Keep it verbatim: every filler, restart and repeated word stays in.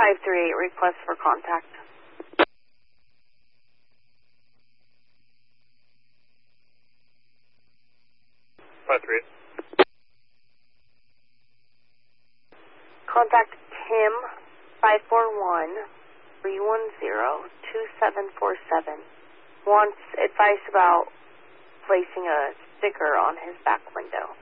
five three eight, request for contact. five three eight. Contact Tim, five four one, three one zero, two seven four seven. Wants advice about placing a sticker on his back window.